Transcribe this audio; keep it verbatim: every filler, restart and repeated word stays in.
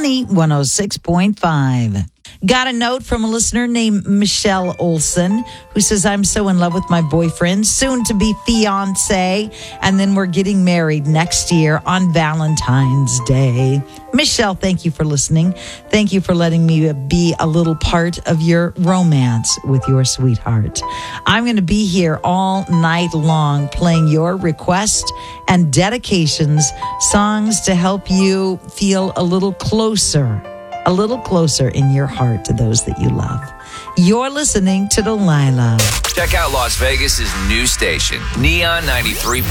Money one oh six point five. Got a note from a listener named Michelle Olson who says, I'm so in love with my boyfriend, soon to be fiance, and then we're getting married next year on Valentine's Day. Michelle, thank you for listening. Thank you for letting me be a little part of your romance with your sweetheart. I'm going to be here all night long playing your request and dedications, songs to help you feel a little closer. A little closer in your heart to those that you love. You're listening to Delilah. Check out Las Vegas's new station, Neon ninety-three point